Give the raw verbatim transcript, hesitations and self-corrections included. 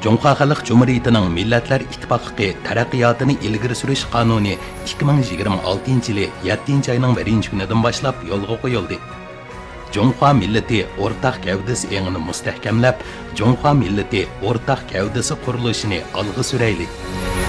Cumhuriyet Halk Cumhuriyeti'nin Milletler İttifaklığı taraqqiyotini ilgiri surish qonuni ikki ming yigirma oltinchi yili yettinchi ayning birinchi kunidan boshlab yo'lga qo'yildi. Cumhuriyet milleti o'rtaq gavdasi engini mustahkamlab, Cumhuriyet milleti o'rtaq gavdasi qurilishini olg'a suraylik.